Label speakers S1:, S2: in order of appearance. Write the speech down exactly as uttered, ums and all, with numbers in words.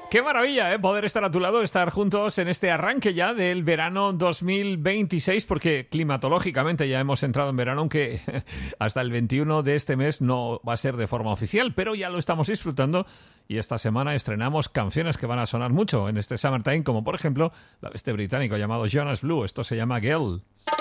S1: Qué maravilla, ¿eh? Poder estar a tu lado, estar juntos en este arranque ya del verano dos mil veintiséis, porque climatológicamente ya hemos entrado en verano, aunque hasta el veintiuno de este mes no va a ser de forma oficial, pero ya lo estamos disfrutando y esta semana estrenamos canciones que van a sonar mucho en este Summertime, como por ejemplo la de este británico llamado Jonas Blue. Esto se llama Girl.